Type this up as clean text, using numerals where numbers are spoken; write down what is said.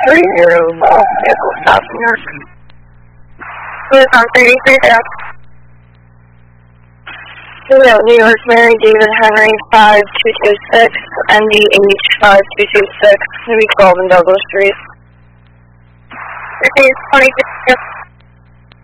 vehicle stop New York. Who's on 33 there? New York, Mary David Henry 5226, MDH 5226, maybe 12 in Douglas Street. 26.